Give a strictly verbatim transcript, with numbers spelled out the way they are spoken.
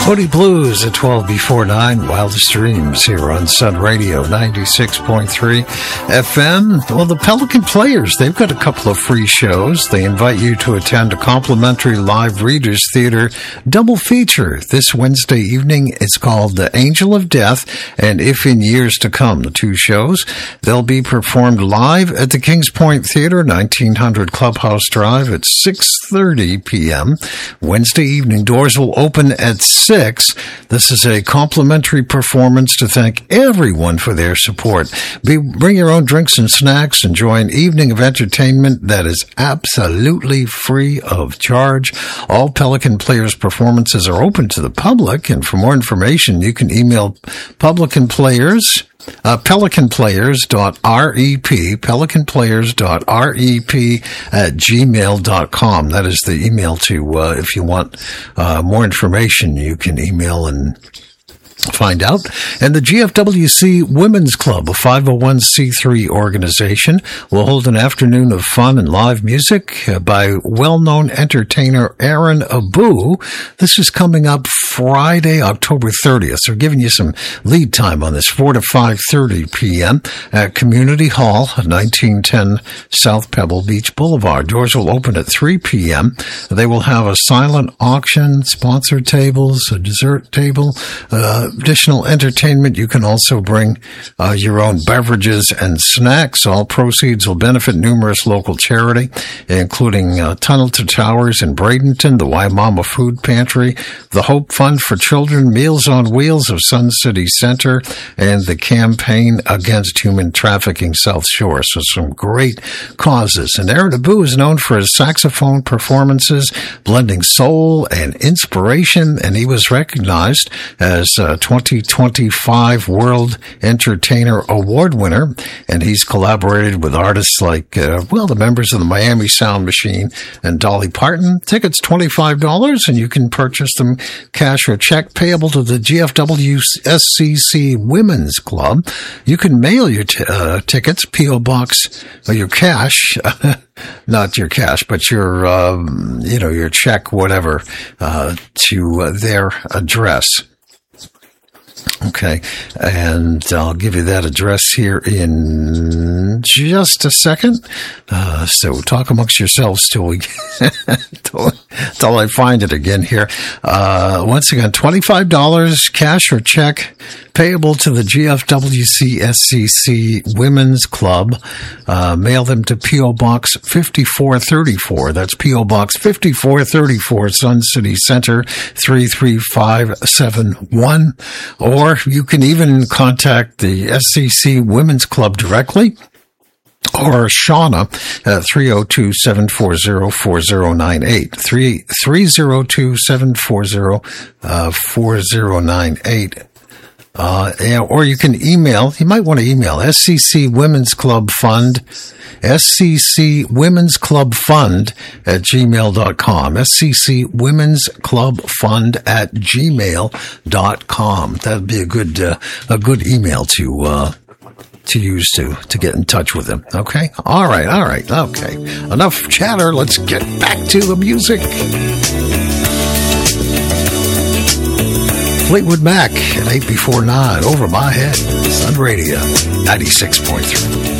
Woody Blues at twelve before nine, Wildest Dreams here on Sun Radio ninety-six point three F M. Well, the Pelican Players, they've got a couple of free shows. They invite you to attend a complimentary live Readers Theater double feature this Wednesday evening. It's called The Angel of Death and If in Years to Come, the two shows. They'll be performed live at the Kings Point Theater, nineteen hundred Clubhouse Drive at six thirty p.m. Wednesday evening. Doors will open at six. This is a complimentary performance to thank everyone for their support. Be, bring your own drinks and snacks. Enjoy an evening of entertainment that is absolutely free of charge. All Pelican Players performances are open to the public, and for more information, you can email Pelican Players. Uh, pelican players dot rep, pelican players dot rep at gmail dot com. That is the email to, uh, if you want uh, more information, you can email and find out. And the G F W C Women's Club, a five oh one c three organization, will hold an afternoon of fun and live music uh, by well-known entertainer Aaron Abu. This is coming up Friday, October thirtieth. So we're giving you some lead time on this, four to five thirty p.m. at Community Hall, nineteen ten South Pebble Beach Boulevard. Doors will open at three p.m. They will have a silent auction, sponsored tables, a dessert table, uh, additional entertainment. You can also bring uh, your own beverages and snacks. All proceeds will benefit numerous local charity, including uh, Tunnel to Towers in Bradenton, the Waimama Food Pantry, the Hope Fund for Children, Meals on Wheels of Sun City Center, and the Campaign Against Human Trafficking South Shore. So some great causes. And Aaron Abu is known for his saxophone performances, blending soul and inspiration, and he was recognized as uh, twenty twenty-five World Entertainer Award winner, and he's collaborated with artists like, uh, well, the members of the Miami Sound Machine and Dolly Parton. Tickets twenty-five dollars, and you can purchase them cash or check payable to the G F W S C C Women's Club. You can mail your t- uh, tickets, P O Box, or your cash, not your cash, but your, um, you know, your check, whatever, uh, to uh, their address. Okay, and I'll give you that address here in just a second. Uh, so talk amongst yourselves till we till, till I find it again here. Uh, once again, twenty-five dollars cash or check payable to the G F W C S C C Women's Club. Uh, mail them to P O Box fifty-four thirty-four. That's P O Box fifty-four thirty-four, Sun City Center, three three five seven one. Or you can even contact the S C C Women's Club directly, or Shauna at three oh two, seven four zero, four zero nine eight, three oh two, seven four zero, four zero nine eight. Uh, or you can email, you might want to email S C C Women's Club Fund, S C C Women's Club Fund at gmail dot com, S C C Women's Club Fund at gmail dot com. That'd be a good, uh, a good email to, uh, to use to, to get in touch with them. Okay? All right, all right, okay. Enough chatter. Let's get back to the music. Fleetwood Mac at eight before nine, Over My Head, Sun Radio ninety-six point three.